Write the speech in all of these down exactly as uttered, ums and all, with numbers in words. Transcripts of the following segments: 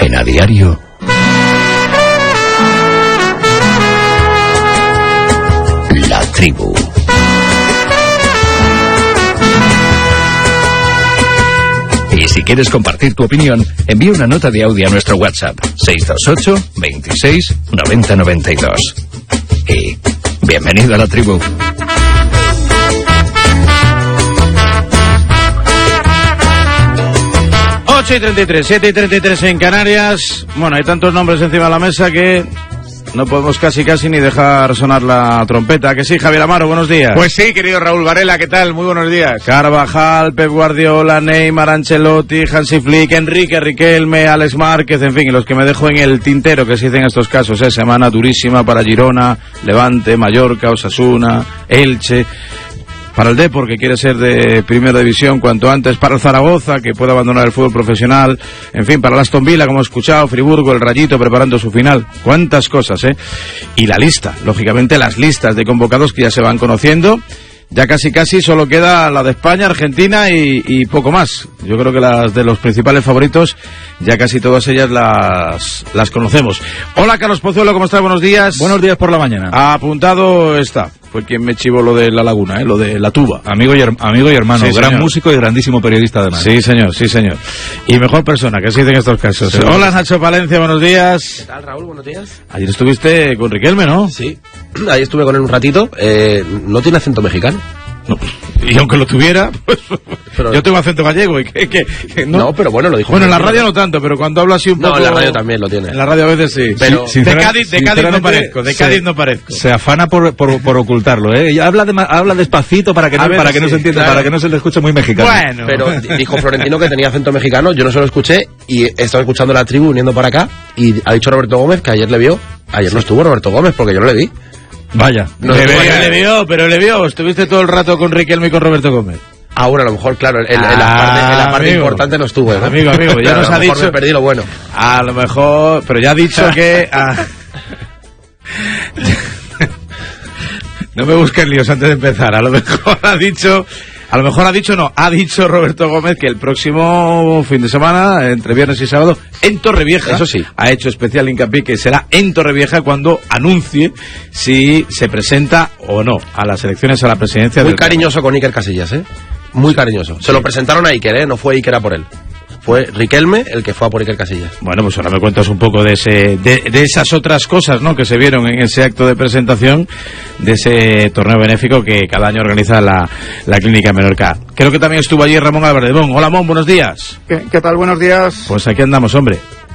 En A Diario, La Tribu. Y si quieres compartir tu opinión, envía una nota de audio a nuestro WhatsApp seis dos ocho, veintiséis, noventa noventa y dos. Y bienvenido a La Tribu. ocho y treinta y tres, siete y treinta y tres en Canarias. Bueno, hay tantos nombres encima de la mesa que no podemos casi casi ni dejar sonar la trompeta. ¿Que sí, Javier Amaro? Buenos días. Pues sí, querido Raúl Varela, ¿qué tal? Muy buenos días. Carvajal, Pep Guardiola, Neymar, Ancelotti, Hansi Flick, Enrique, Riquelme, Alex Márquez, en fin, y los que me dejo en el tintero, que se dicen estos casos, ¿eh? Semana durísima para Girona, Levante, Mallorca, Osasuna, Elche. Para el Depor, que quiere ser de primera división cuanto antes, para el Zaragoza, que puede abandonar el fútbol profesional, en fin, para el Aston Villa, como he escuchado, Friburgo, el Rayito preparando su final. Cuántas cosas, ¿eh? Y la lista, lógicamente las listas de convocados que ya se van conociendo. Ya casi casi solo queda la de España, Argentina y, y poco más. Yo creo que las de los principales favoritos, ya casi todas ellas las, las conocemos. Hola, Carlos Pozuelo, ¿cómo estás? Buenos días. Buenos días por la mañana. Apuntado está. Fue quien me chivó lo de la laguna, ¿eh? Lo de la tuba. Amigo y, amigo y hermano, sí, gran señor. músico y grandísimo periodista además. Sí, señor, sí, señor. Y mejor persona, que se dice en estos casos. Sí. Hola, Nacho Palencia, buenos días. ¿Qué tal, Raúl? Buenos días. Ayer estuviste con Riquelme, ¿no? Sí, ayer estuve con él un ratito. Eh, ¿No tiene acento mexicano? No, y aunque lo tuviera, pues, pero, yo tengo acento gallego y que, que, que no. no, pero bueno, lo dijo. Bueno, en la radio no tanto, pero cuando hablo así un poco. No, en la radio también lo tiene. En la radio a veces sí. Pero sí, de Cádiz, de Cádiz no parezco, de Cádiz se, no parezco. Se afana por, por, por ocultarlo, ¿eh? Y habla, de, habla despacito para que no, para que sí, no se entienda, claro. para que no se le escuche muy mexicano. Bueno. Pero dijo Florentino que tenía acento mexicano, yo no se lo escuché y estaba escuchando La Tribu viniendo para acá y ha dicho Roberto Gómez que ayer le vio. Ayer no estuvo Roberto Gómez porque yo no le vi. Vaya. No le, vio, le vio, pero le vio. Estuviste todo el rato con Riquelme y con Roberto Gómez. Ah, bueno, a lo mejor, claro, en, ah, en la parte, en la parte amigo, importante no estuvo, ¿no? Amigo, amigo, ya claro, nos ha a lo mejor dicho. me perdí lo bueno. A lo mejor, pero ya ha dicho que. Ah, no me busquen líos antes de empezar. A lo mejor ha dicho. A lo mejor ha dicho, no, ha dicho Roberto Gómez que el próximo fin de semana, entre viernes y sábado, en Torrevieja, eso sí, ha hecho especial hincapié que será en Torrevieja cuando anuncie si se presenta o no a las elecciones a la presidencia Muy del cariñoso Real. Con Iker Casillas, ¿eh? Muy cariñoso. Se sí. lo presentaron a Iker, ¿eh? No fue Iker a por él. Fue Riquelme el que fue a por Iker Casillas. Bueno, pues ahora me cuentas un poco de ese, de, de esas otras cosas, ¿no?, que se vieron en ese acto de presentación de ese torneo benéfico que cada año organiza la, la Clínica Menorca. Creo que también estuvo allí Ramón Álvarez de Bon. Hola, Mon, buenos días. ¿Qué, qué tal? Buenos días. Pues aquí andamos, hombre.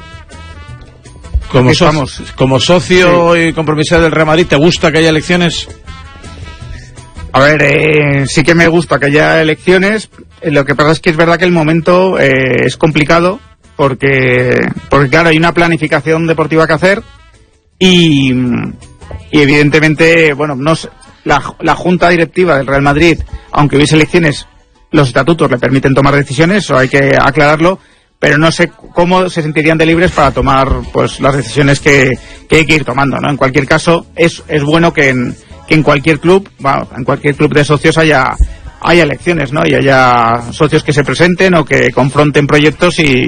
Como, so, como socio sí. y compromisario del Real Madrid, ¿te gusta que haya elecciones? A ver, eh, sí que me gusta que haya elecciones. Lo que pasa es que es verdad que el momento eh, es complicado porque, porque, claro, hay una planificación deportiva que hacer y, y evidentemente, bueno, no la, la Junta Directiva del Real Madrid, aunque hubiese elecciones, los estatutos le permiten tomar decisiones, eso hay que aclararlo, pero no sé cómo se sentirían de libres para tomar pues las decisiones que, que hay que ir tomando, ¿no? En cualquier caso, es, es bueno que en, que en cualquier club, bueno, en cualquier club de socios haya haya elecciones, ¿no? Y haya socios que se presenten o que confronten proyectos y,